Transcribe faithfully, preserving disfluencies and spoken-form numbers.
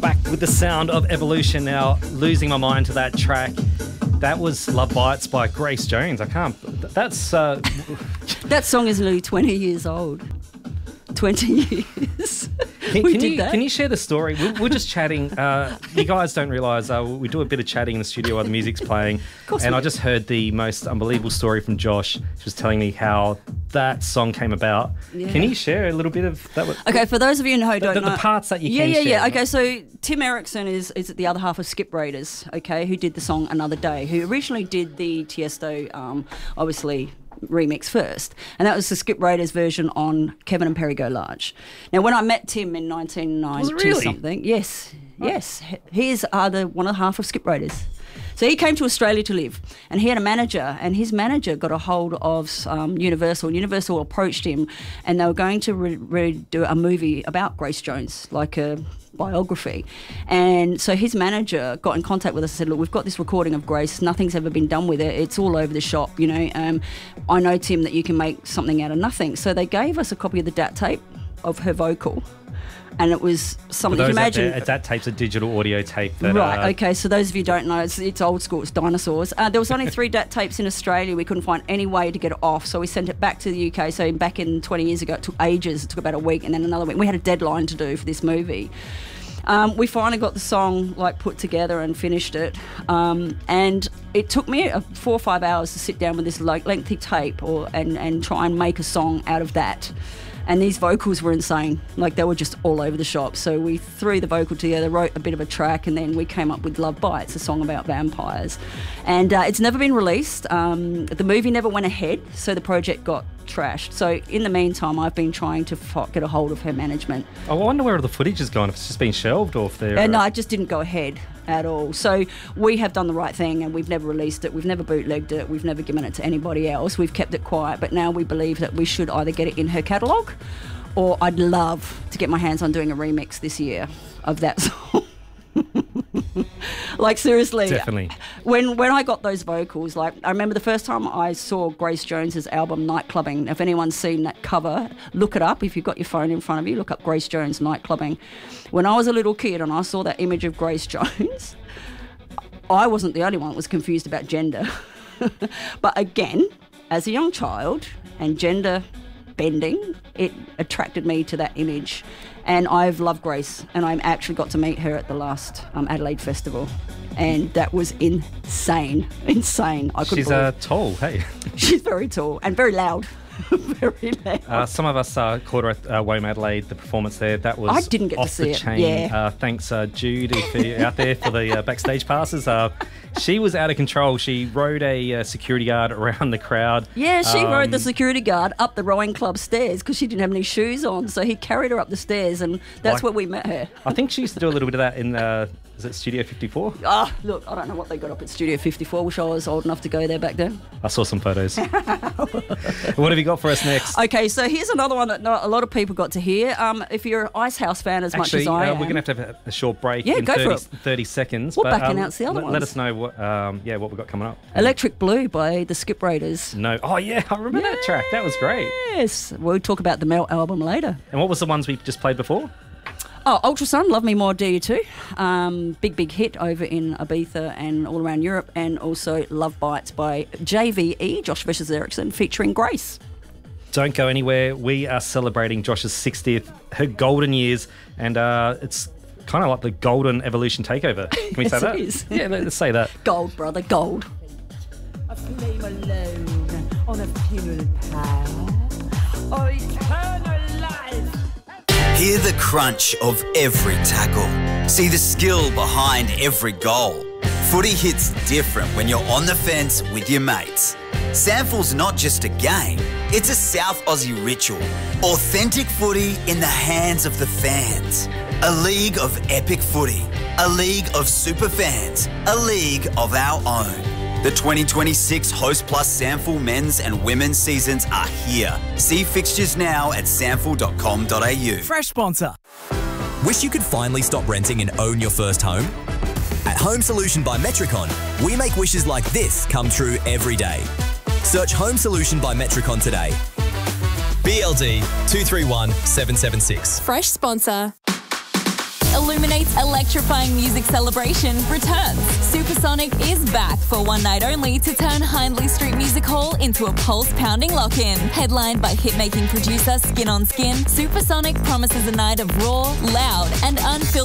back with the sound of Evolution now. Losing my mind to that track. That was Love Bites by Grace Jones. I can't... That's... Uh... That song is nearly twenty years old. twenty years. Can, we can did you that. can you share the story? We're, we're just chatting. Uh, you guys don't realise uh, we do a bit of chatting in the studio while the music's playing. Of course and we I do. just heard the most unbelievable story from Josh. She was telling me how that song came about. Yeah. Can you share a little bit of that? Okay, for those of you who the, don't the, know... the parts that you yeah, can yeah, share. Yeah, Okay, so Tim Erickson is, is the other half of Skip Raiders, okay, who did the song Another Day, who originally did the Tiesto, um, obviously... remix first, and that was the Skip Raiders version on Kevin and Perry Go Large. Now, when I met Tim in nineteen ninety really? something, yes, yes, he is uh, the one and a half of Skip Raiders. So he came to Australia to live, and he had a manager, and his manager got a hold of um, Universal. Universal approached him, and they were going to re- re- do a movie about Grace Jones, like a biography. And so his manager got in contact with us and said, look, we've got this recording of Grace, nothing's ever been done with it, it's all over the shop, you know. Um, I know, Tim, that you can make something out of nothing. So they gave us a copy of the D A T tape of her vocal. And it was something, For you those can imagine. out there, that tape's a digital audio tape. That, Right, uh, okay, so those of you who don't know, it's, it's old school, it's dinosaurs. Uh, there was only three D A T tapes in Australia. We couldn't find any way to get it off, so we sent it back to the U K. So back in twenty years ago, it took ages. It took about a week and then another week. We had a deadline to do for this movie. Um, we finally got the song like put together and finished it, um, and it took me uh, four or five hours to sit down with this like lengthy tape or and, and try and make a song out of that. And these vocals were insane, like they were just all over the shop. So we threw the vocal together, wrote a bit of a track, and then we came up with Love Bites, a song about vampires. And uh, it's never been released. Um, the movie never went ahead, so the project got trashed. So in the meantime, I've been trying to f- get a hold of her management. I wonder where all the footage has gone, if it's just been shelved or if they're... Uh, no, it just didn't go ahead at all. So we have done the right thing, and we've never released it. We've never bootlegged it. We've never given it to anybody else. We've kept it quiet. But now we believe that we should either get it in her catalogue, or I'd love to get my hands on doing a remix this year of that song. Like, seriously. Definitely. When when I got those vocals, like, I remember the first time I saw Grace Jones's album Nightclubbing. If anyone's seen that cover, look it up. If you've got your phone in front of you, look up Grace Jones Nightclubbing. When I was a little kid and I saw that image of Grace Jones, I wasn't the only one that was confused about gender. But again, as a young child and gender bending, it attracted me to that image. And I've loved Grace, and I actually got to meet her at the last um, Adelaide Festival, and that was insane, insane. I couldn't She's uh, tall, hey. She's very tall and very loud, very loud. Uh, some of us uh, caught her at uh, Wome Adelaide, the performance there. That was I didn't get to off see the it, chain. yeah. Uh, thanks, uh, Jude, if you're out there for the uh, backstage passes. Uh, she was out of control. She rode a uh, security guard around the crowd. Yeah, she Um, rode the security guard up the rowing club stairs because she didn't have any shoes on, so he carried her up the stairs, and that's Like- where we met her. I think she used to do a little bit of that in, uh, is it Studio fifty-four? Ah, look, I don't know what they got up at Studio fifty-four. Wish I was old enough to go there back then. I saw some photos. What have you got for us next? Okay, so here's another one that not a lot of people got to hear. Um, if you're an Icehouse fan as Actually, much as I uh, am, we're going to have to have a short break Yeah, in go for thirty, it. thirty seconds. We'll but, back um, announce the other let, ones. let us know what, um, yeah, what we've got coming up. Electric Blue by the Skip Raiders. No. Oh, yeah, I remember that track. That was great. Yes, we'll talk about the Melt album later. And what was the ones we just played before? Oh, Ultrasun, Love Me More, Do You Too? Um, big, big hit over in Ibiza and all around Europe. And also Love Bites by J V E, Josh Vicious Erickson, featuring Grace. Don't go anywhere. We are celebrating Josh's sixtieth, her golden years, and uh, it's kind of like the golden Evolution takeover. Can we Yes, say that? it is. Yeah, let's say that. Gold, brother, gold. A flame alone on a funeral pyre, or eternal life. Hear the crunch of every tackle. See the skill behind every goal. Footy hits different when you're on the fence with your mates. Samful's not just a game, it's a South Aussie ritual. Authentic footy in the hands of the fans. A league of epic footy. A league of super fans. A league of our own. The twenty twenty-six Host Plus Samful men's and women's seasons are here. See fixtures now at samful dot com dot a u. Fresh sponsor. Wish you could finally stop renting and own your first home? At Home Solution by Metricon, we make wishes like this come true every day. Search Home Solution by Metricon today. B L D two three one seven seven six. Fresh sponsor. Illuminate's electrifying music celebration returns. Supersonic is back for one night only to turn Hindley Street Music Hall into a pulse-pounding lock-in. Headlined by hit-making producer Skin on Skin, Supersonic promises a night of raw, loud and unfiltered